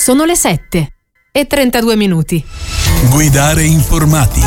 Sono le 7:32. Guidare informati.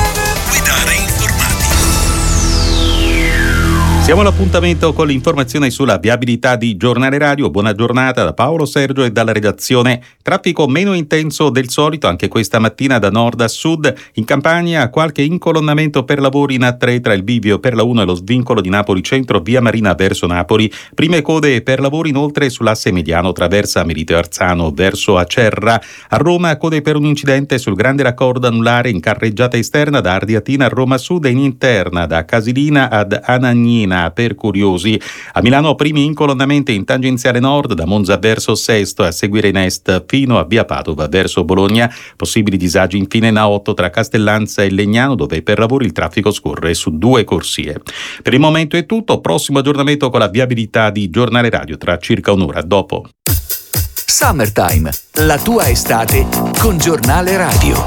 Siamo all'appuntamento con l'informazione sulla viabilità di Giornale Radio. Buona giornata da Paolo Sergio e dalla redazione. Traffico meno intenso del solito anche questa mattina da nord a sud. In Campania qualche incolonnamento per lavori in A3 tra il bivio per la 1 e lo svincolo di Napoli Centro via Marina verso Napoli. Prime code per lavori inoltre sull'asse mediano traversa Milite Arzano verso Acerra. A Roma code per un incidente sul grande raccordo anulare in carreggiata esterna da Ardiatina a Roma Sud e in interna da Casilina ad Anagnina per curiosi. A Milano primi incolonnamenti in tangenziale nord da Monza verso Sesto, a seguire in est fino a via Padova verso Bologna. Possibili disagi infine in A8 tra Castellanza e Legnano, dove per lavori il traffico scorre su 2 corsie. Per il momento è tutto, prossimo aggiornamento con la viabilità di Giornale Radio tra circa un'ora. Dopo. Summertime, la tua estate con Giornale Radio.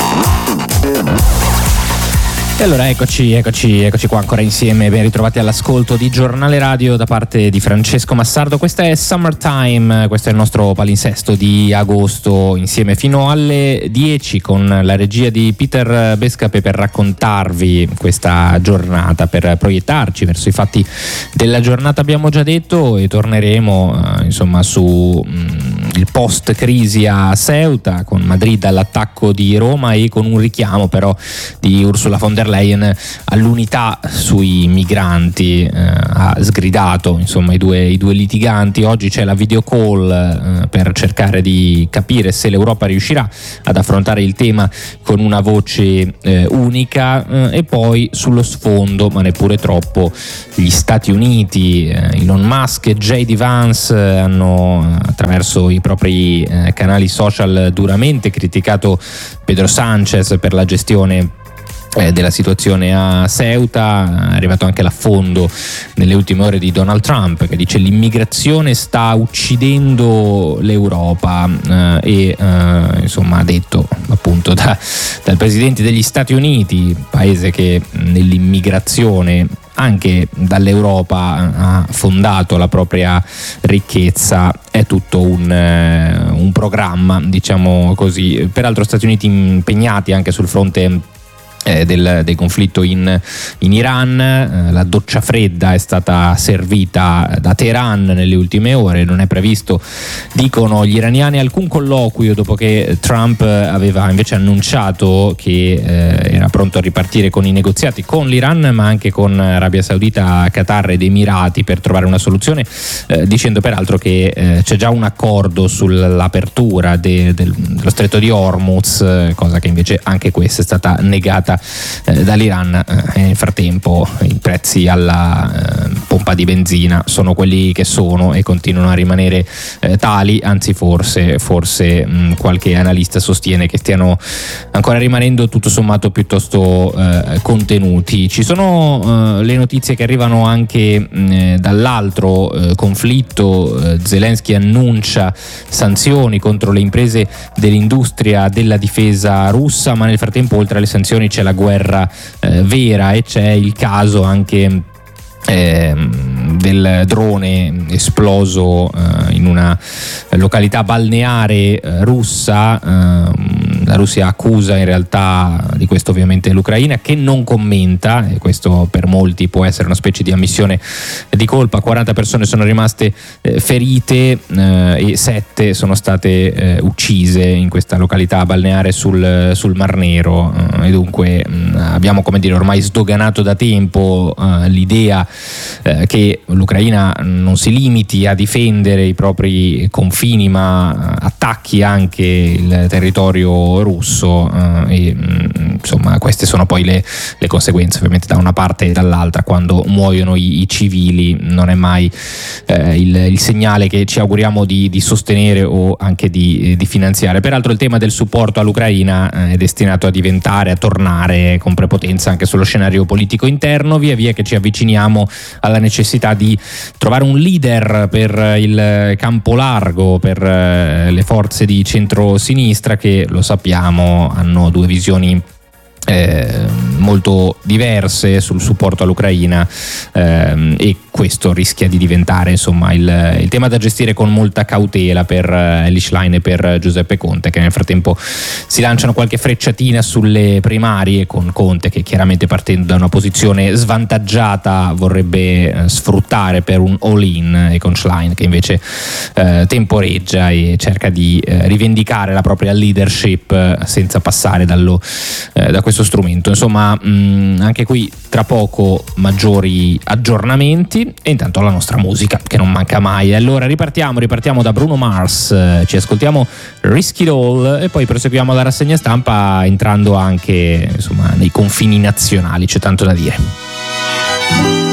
E allora eccoci qua ancora insieme, ben ritrovati all'ascolto di Giornale Radio da parte di Francesco Massardo. Questa è Summertime, questo è il nostro palinsesto di agosto, insieme fino alle 10 con la regia di Peter Bescape per raccontarvi questa giornata, per proiettarci verso i fatti della giornata. Abbiamo già detto e torneremo su il post crisi a Ceuta, con Madrid all'attacco di Roma e con un richiamo però di Ursula von der Leyen all'unità sui migranti. Ha sgridato i due litiganti. Oggi c'è la video call per cercare di capire se l'Europa riuscirà ad affrontare il tema con una voce unica, e poi sullo sfondo, ma neppure troppo, gli Stati Uniti. Elon Musk e J.D. Vance hanno, attraverso i propri canali social, duramente criticato Pedro Sánchez per la gestione della situazione a Ceuta. È arrivato anche l'affondo nelle ultime ore di Donald Trump, che dice l'immigrazione sta uccidendo l'Europa, ha detto appunto dal presidente degli Stati Uniti, paese che nell'immigrazione anche dall'Europa ha fondato la propria ricchezza. È tutto un programma, diciamo così. Peraltro Stati Uniti impegnati anche sul fronte del conflitto in Iran. La doccia fredda è stata servita da Teheran nelle ultime ore. Non è previsto, dicono gli iraniani, alcun colloquio dopo che Trump aveva invece annunciato che era pronto a ripartire con i negoziati con l'Iran, ma anche con Arabia Saudita, Qatar ed Emirati per trovare una soluzione, dicendo peraltro che c'è già un accordo sull'apertura dello stretto di Hormuz, cosa che invece anche questa è stata negata dall'Iran. Nel frattempo i prezzi alla pompa di benzina sono quelli che sono e continuano a rimanere tali, anzi forse qualche analista sostiene che stiano ancora rimanendo tutto sommato piuttosto contenuti. Ci sono le notizie che arrivano anche dall'altro conflitto. Zelensky annuncia sanzioni contro le imprese dell'industria della difesa russa, ma nel frattempo oltre alle sanzioni c'è la guerra vera, e c'è il caso anche del drone esploso in una località balneare russa. La Russia accusa in realtà di questo ovviamente l'Ucraina, che non commenta, e questo per molti può essere una specie di ammissione di colpa. 40 persone sono rimaste ferite e 7 sono state uccise in questa località balneare sul Mar Nero, e dunque abbiamo, come dire, ormai sdoganato da tempo l'idea che l'Ucraina non si limiti a difendere i propri confini, ma attacchi anche il territorio russo, e queste sono poi le conseguenze ovviamente da una parte e dall'altra. Quando muoiono i civili non è mai il segnale che ci auguriamo di sostenere o anche di finanziare. Peraltro il tema del supporto all'Ucraina è destinato a tornare con prepotenza anche sullo scenario politico interno, via via che ci avviciniamo alla necessità di trovare un leader per il campo largo, per le forze di centro-sinistra, che lo sappiamo hanno due visioni molto diverse sul supporto all'Ucraina, e questo rischia di diventare insomma il tema da gestire con molta cautela per Elly Schlein e per Giuseppe Conte, che nel frattempo si lanciano qualche frecciatina sulle primarie, con Conte che chiaramente, partendo da una posizione svantaggiata, vorrebbe sfruttare per un all-in, e con Schlein che invece temporeggia e cerca di rivendicare la propria leadership senza passare da questo strumento. Insomma, anche qui tra poco maggiori aggiornamenti, e intanto la nostra musica che non manca mai. Allora ripartiamo da Bruno Mars, ci ascoltiamo Risk It All e poi proseguiamo la rassegna stampa, entrando anche insomma nei confini nazionali, c'è tanto da dire.